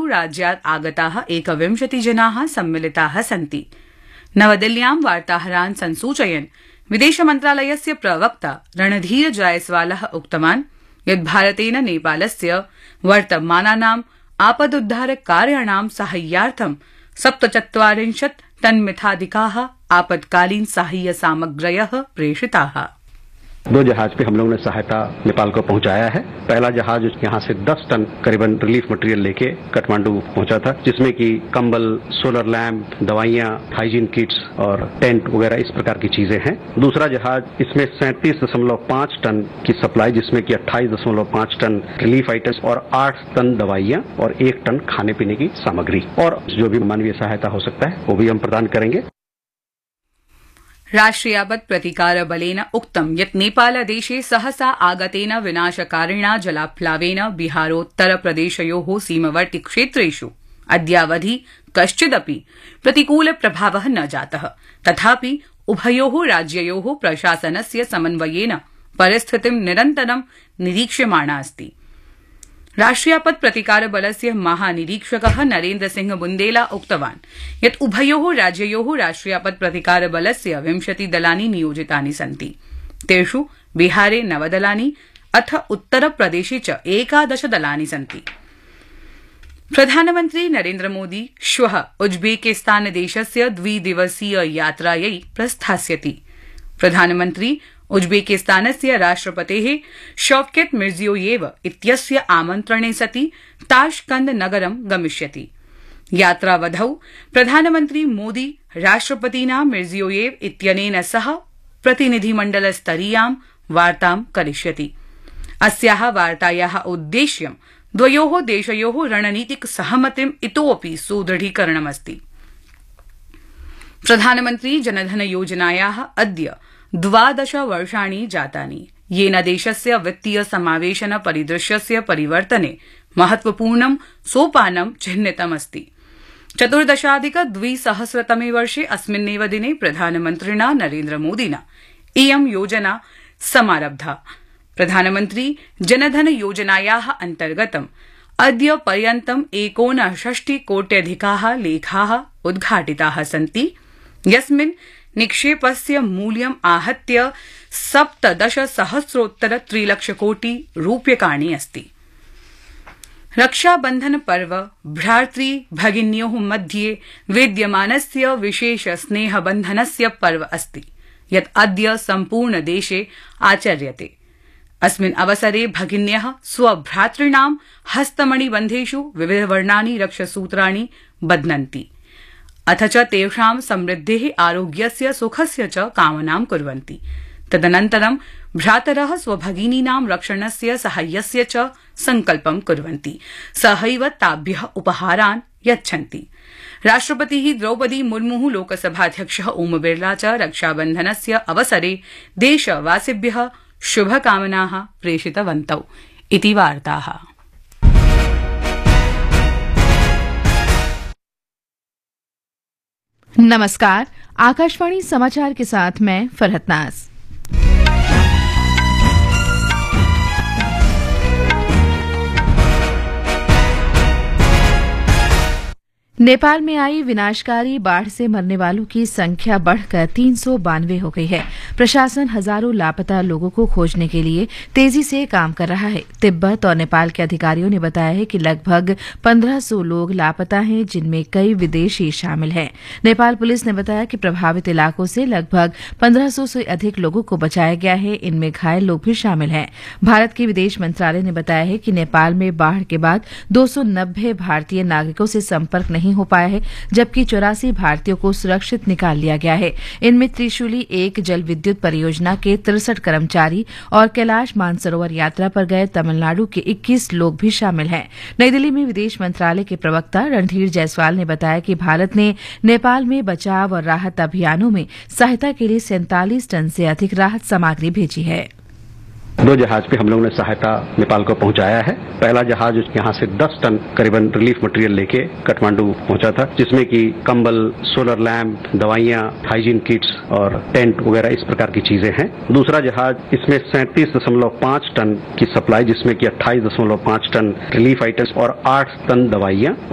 राज्यात् आगताः 21 जनाः सम्मिलिताः सन्ति। नवदिल्ल्यां वार्ताहरान् संसूचयन् विदेशमन्त्रालयस्य प्रवक्ता रणधीर जायसवालः उक्तवान् यत् भारतेन नेपालस्य वर्तमानानाम् आपदुद्धारकार्याणां साहाय्यार्थं 47 टन्मिताधिकाः आपत्कालीन साहाय्य सामग्र्यः प्रेषिताः। 2 जहाज पे हम लोगों ने सहायता नेपाल को पहुंचाया है। पहला जहाज यहाँ से 10 टन करीबन रिलीफ मटेरियल लेके काठमांडू पहुंचा था, जिसमें कि कंबल, सोलर लैंप, दवाइयां, हाइजीन किट्स और टेंट वगैरह इस प्रकार की चीजें हैं। दूसरा जहाज इसमें 37.5 टन की सप्लाई, जिसमें कि 28.5 टन रिलीफ आइटम्स और 8 टन दवाइयां और 1 टन खाने पीने की सामग्री और जो भी मानवीय सहायता हो सकता है वो भी हम प्रदान करेंगे। राष्ट्रियापत् प्रतिकार बलेन उक्तं यत् नेपालदेशे सहसा आगतेन विनाशकारिणा जलाप्लावेन बिहारोत्तरप्रदेशयोः सीमवर्ति क्षेत्रेषु अद्यावधि कश्चिदपि प्रतिकूल प्रभावः न जातः। तथापि उभयोः राज्ययोः प्रशासनस्य समन्वयेन परिस्थितिं निरन्तरं निरीक्ष्यमाणा अस्ति। राष्ट्रियापत् प्रतिकार बलस्य महानिरीक्षकः नरेन्द्र सिंह बुन्देला उक्तवान् यत् उभयोः राज्ययोः राष्ट्रियापत् प्रतिकार बलस्य 20 दलानि नियोजितानि सन्ति। तेषु बिहारे 9 दलानि अथ उत्तरप्रदेशे च 11 दलानि सन्ति। प्रधानमन्त्री नरेन्द्र मोदी श्वः उज्बेकिस्तान देशस्य 2 दिवसीय यात्रायै प्रस्थास्यति। प्रधानमन्त्री उज्बेकिस्तानस्य राष्ट्रपतेः शौकत मिर्जियोयेव इत्यस्य आमन्त्रणे सति ताश्कंद नगरं गमिष्यति। यात्रावधौ प्रधानमन्त्री मोदी राष्ट्रपतिना मिर्जियोयेव इत्यनेन सह प्रतिनिधिमण्डलस्तरीयां वार्तां करिष्यति। अस्याः वार्तायाः उद्देश्यं द्वयोः देशयोः रणनीतिक सहमतिम् इतोऽपि सुदृढीकरणमस्ति। प्रधानमन्त्री जनधन योजनायाः अद्य 12 वर्षाणि जातानि, येन देशस्य वित्तीय समावेशन परिदृश्यस्य परिवर्तने महत्वपूर्णं सोपानं चिह्नितमस्ति। 14,200 वर्षे अस्मिन्नेव दिने प्रधानमन्त्रिणा नरेन्द्र मोदिना इयं योजना समारब्धा। प्रधानमन्त्री जनधन योजनायाः अन्तर्गतम् अद्य पर्यन्तं 69 कोट्यधिकाः लेखाः उद्घाटिताः सन्ति, यस्मिन् निक्षेपस्य मूल्यम् आहत्य 17,000,000 कोटि रूप्यकाणि अस्ति। रक्षाबन्धन पर्व भ्रातृ भगिन्योः मध्ये विद्यमानस्य विशेष स्नेहबन्धनस्य पर्व अस्ति, यत् अद्य सम्पूर्ण देशे आचर्यते। अस्मिन् अवसरे भगिन्यः स्वभ्रातॄणां हस्तमणिबन्धेषु विविधवर्णानि रक्षसूत्राणि बध्नन्ति, अथ च तेषां समृद्धेः, आरोग्यस्य, सुखस्य च कामनां कुर्वन्ति। तदनन्तरं भ्रातरः स्वभगिनीनां रक्षणस्य, साहाय्यस्य च सङ्कल्पं कुर्वन्ति, सहैव ताभ्यः उपहारान् यच्छन्ति। राष्ट्रपतिः द्रौपदी मुर्मुः, लोकसभाध्यक्षः ओम बिरला च रक्षाबन्धनस्य अवसरे देशवासिभ्यः शुभकामनाः प्रेषितवन्तौ इति वार्ताः। नमस्कार, आकाशवाणी समाचार के साथ मैं फरहत नाज। नेपाल में आई विनाशकारी बाढ़ से मरने वालों की संख्या बढ़कर 392 हो गई है। प्रशासन हजारों लापता लोगों को खोजने के लिए तेजी से काम कर रहा है। तिब्बत और नेपाल के अधिकारियों ने बताया है कि लगभग 1500 लोग लापता हैं, जिनमें कई विदेशी शामिल हैं। नेपाल पुलिस ने बताया कि प्रभावित इलाकों से लगभग 1500 से अधिक लोगों को बचाया गया है। इनमें घायल लोग भी शामिल हैं। भारत के विदेश मंत्रालय ने बताया है कि नेपाल में बाढ़ के बाद 290 भारतीय नागरिकों से संपर्क नहीं हो पाया है, जबकि 84 भारतीयों को सुरक्षित निकाल लिया गया है। इनमें त्रिशूली 1 जल विद्युत परियोजना के 63 कर्मचारी और कैलाश मानसरोवर यात्रा पर गए तमिलनाडु के 21 लोग भी शामिल हैं। नई दिल्ली में विदेश मंत्रालय के प्रवक्ता रणधीर जायसवाल ने बताया कि भारत ने नेपाल में बचाव और राहत अभियानों में सहायता के लिए 47 टन से अधिक राहत सामग्री भेजी है। 2 जहाज पे हम लोगों ने सहायता नेपाल को पहुंचाया है। पहला जहाज यहाँ से 10 टन करीबन रिलीफ मटेरियल लेके काठमांडू पहुंचा था, जिसमें कि कंबल, सोलर लैंप, दवाइयां, हाइजीन किट्स और टेंट वगैरह इस प्रकार की चीजें हैं। दूसरा जहाज इसमें 37.5 टन की सप्लाई, जिसमें कि 28.5 टन रिलीफ आइटम्स और 8 टन दवाइयां